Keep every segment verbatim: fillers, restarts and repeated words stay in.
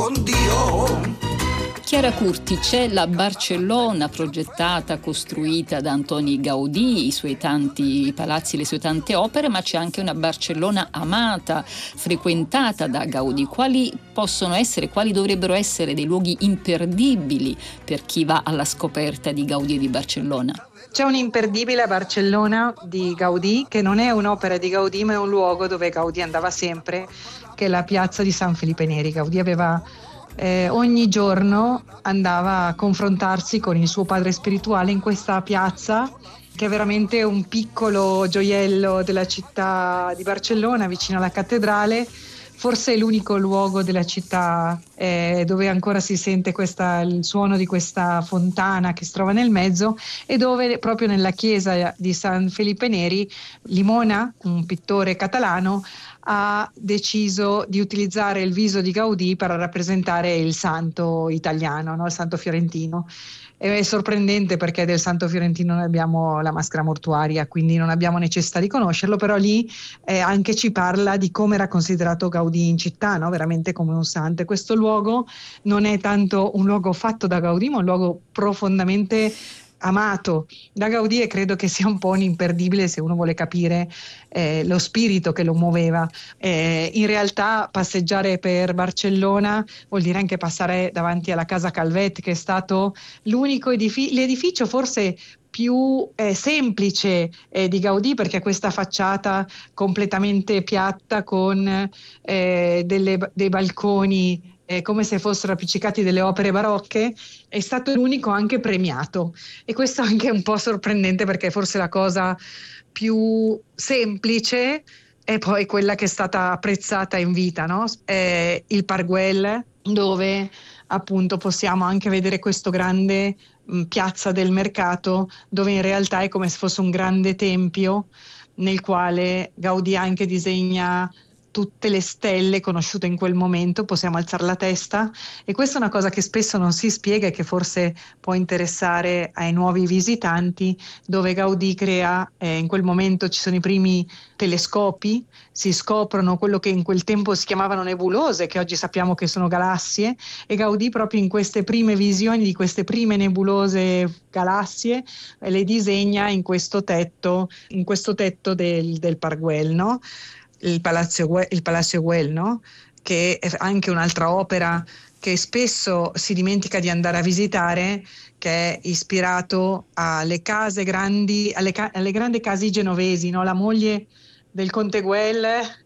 Oddio! Chiara Curti, c'è la Barcellona progettata, costruita da Antoni Gaudì, i suoi tanti palazzi, le sue tante opere, ma c'è anche una Barcellona amata, frequentata da Gaudì. Quali possono essere, quali dovrebbero essere dei luoghi imperdibili per chi va alla scoperta di Gaudì e di Barcellona? C'è un imperdibile a Barcellona di Gaudì, che non è un'opera di Gaudì, ma è un luogo dove Gaudì andava sempre, che è la piazza di San Felipe Neri. Gaudì aveva eh, ogni giorno andava a confrontarsi con il suo padre spirituale in questa piazza, che è veramente un piccolo gioiello della città di Barcellona, vicino alla cattedrale. Forse è l'unico luogo della città eh, dove ancora si sente questa, il suono di questa fontana che si trova nel mezzo, e dove proprio nella chiesa di San Felipe Neri Limona, un pittore catalano, ha deciso di utilizzare il viso di Gaudì per rappresentare il santo italiano, no? Il santo fiorentino. È sorprendente perché del santo fiorentino noi abbiamo la maschera mortuaria, quindi non abbiamo necessità di conoscerlo, però lì eh, anche ci parla di come era considerato Gaudì in città, no? Veramente come un santo. E questo luogo non è tanto un luogo fatto da Gaudì, ma un luogo profondamente amato da Gaudì, e credo che sia un po' un imperdibile se uno vuole capire eh, lo spirito che lo muoveva. Eh, in realtà passeggiare per Barcellona vuol dire anche passare davanti alla Casa Calvet, che è stato l'unico edificio, l'edificio forse più eh, semplice eh, di Gaudì, perché ha questa facciata completamente piatta con eh, delle, dei balconi eh, come se fossero appiccicati delle opere barocche. È stato l'unico anche premiato, e questo anche è un po' sorprendente, perché forse la cosa più semplice è poi quella che è stata apprezzata in vita, no? È il Parguel, dove appunto possiamo anche vedere questo grande mh, piazza del mercato, dove in realtà è come se fosse un grande tempio nel quale Gaudì anche disegna tutte le stelle conosciute in quel momento. Possiamo alzare la testa, e questa è una cosa che spesso non si spiega e che forse può interessare ai nuovi visitanti, dove Gaudì crea, eh, in quel momento ci sono i primi telescopi, si scoprono quello che in quel tempo si chiamavano nebulose, che oggi sappiamo che sono galassie, e Gaudì proprio in queste prime visioni di queste prime nebulose galassie eh, le disegna in questo tetto, in questo tetto del, del Parguel, no? Il Palazzo, il Palacio Güell, no? Che è anche un'altra opera che spesso si dimentica di andare a visitare, che è ispirato alle case grandi, alle, ca- alle grandi case genovesi, no? La moglie del conte Güell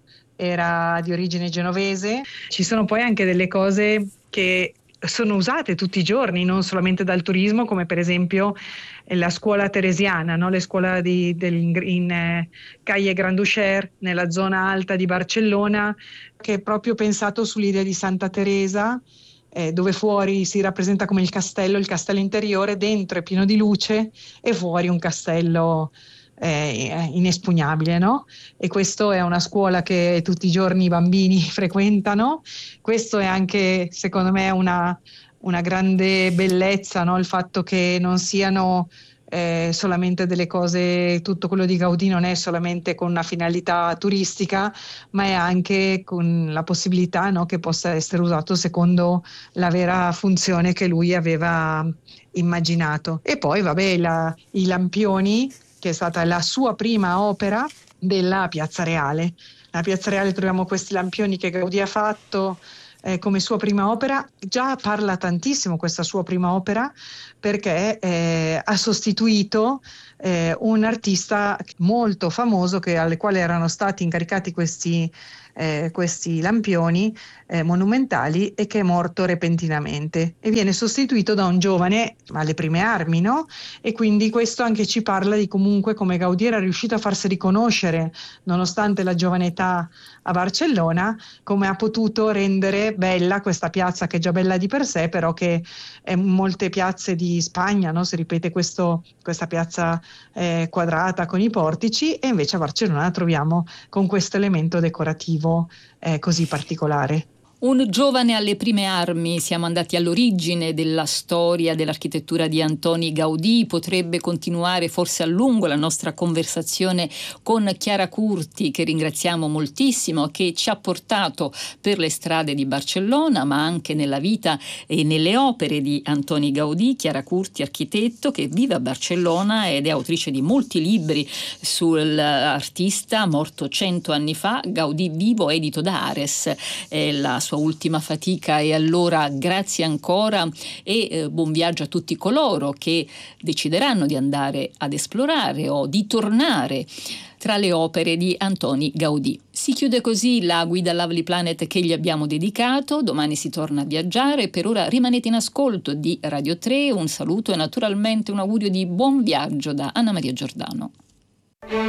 era di origine genovese. Ci sono poi anche delle cose che sono usate tutti i giorni, non solamente dal turismo, come per esempio la scuola teresiana, no? Le scuole di, del, in eh, Calle Granducher, nella zona alta di Barcellona, che è proprio pensato sull'idea di Santa Teresa, eh, dove fuori si rappresenta come il castello, il castello interiore, dentro è pieno di luce e fuori un castello eh, inespugnabile, no? E questo è una scuola che tutti i giorni i bambini frequentano. Questo è anche, secondo me, una, una grande bellezza, no? Il fatto che non siano eh, solamente delle cose, tutto quello di Gaudì non è solamente con una finalità turistica, ma è anche con la possibilità, no, che possa essere usato secondo la vera funzione che lui aveva immaginato. E poi, vabbè, la, i lampioni, che è stata la sua prima opera, della Piazza Reale. Nella Piazza Reale troviamo questi lampioni che Gaudì ha fatto eh, come sua prima opera. Già parla tantissimo questa sua prima opera, perché eh, ha sostituito eh, un artista molto famoso, che, alle quale erano stati incaricati questi, eh, questi lampioni eh, monumentali, e che è morto repentinamente, e viene sostituito da un giovane alle prime armi, no? E quindi questo anche ci parla di comunque come Gaudì era riuscito a farsi riconoscere, nonostante la giovane età, a Barcellona, come ha potuto rendere bella questa piazza, che è già bella di per sé, però che in molte piazze di Spagna, no, si ripete questo, questa piazza eh, quadrata con i portici, e invece a Barcellona la troviamo con questo elemento decorativo eh, così particolare. Un giovane alle prime armi, siamo andati all'origine della storia dell'architettura di Antoni Gaudì. Potrebbe continuare forse a lungo la nostra conversazione con Chiara Curti, che ringraziamo moltissimo, che ci ha portato per le strade di Barcellona, ma anche nella vita e nelle opere di Antoni Gaudì. Chiara Curti, architetto che vive a Barcellona ed è autrice di molti libri sull'artista morto cento anni fa. Gaudì vivo, edito da Ares, è la sua ultima fatica. E allora grazie ancora e eh, buon viaggio a tutti coloro che decideranno di andare ad esplorare o di tornare tra le opere di Antoni Gaudì. Si chiude così la guida Lovely Planet che gli abbiamo dedicato. Domani si torna a viaggiare. Per ora rimanete in ascolto di Radio tre. Un saluto e naturalmente un augurio di buon viaggio da Anna Maria Giordano.